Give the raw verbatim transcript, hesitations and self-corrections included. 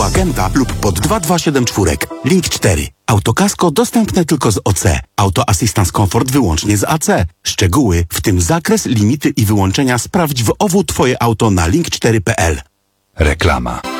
u agenta lub pod dwa dwa siedem cztery. Link cztery. Autokasko dostępne tylko z O C. Auto Assistance Comfort wyłącznie z A C. Szczegóły, w tym zakres, limity i wyłączenia sprawdź w O W Twoje auto na link cztery kropka p l. Reklama.